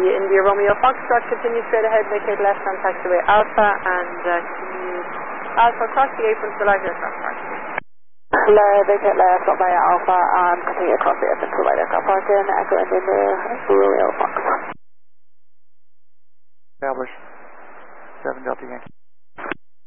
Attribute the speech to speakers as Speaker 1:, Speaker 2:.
Speaker 1: India Romeo Foxtrot, continue straight ahead, vacate left on taxiway Alpha, and continue Alpha across the apron to the large aircraft parking.
Speaker 2: Vacate left on via Alpha and continue across the apron to the light aircraft parking, Echo India Romeo Fox.
Speaker 3: Establish 7 Delta Yankee.